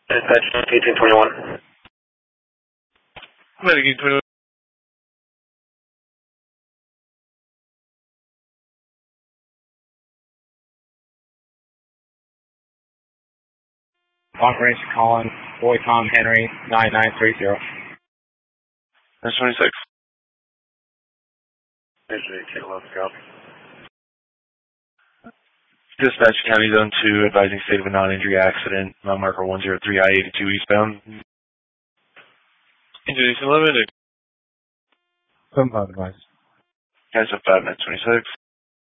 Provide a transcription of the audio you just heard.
Dispatch 1821. Medicaid 21. Operation Colin, Boy Tom Henry, 9930. That's 26. Let's go. Dispatch County Zone 2, advising state of a non-injury accident, mile marker 103 I-82 eastbound. Introducing limited. Some advice. Guys up 5 926.